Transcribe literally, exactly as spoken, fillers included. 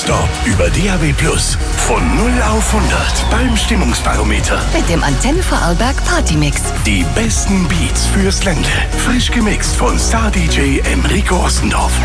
Nonstop über D A B Plus. Von null auf hundert beim Stimmungsbarometer. Mit dem Antenne Vorarlberg Partymix. Die besten Beats fürs Ländle. Frisch gemixt von Star-D J Enrico Ossendorf.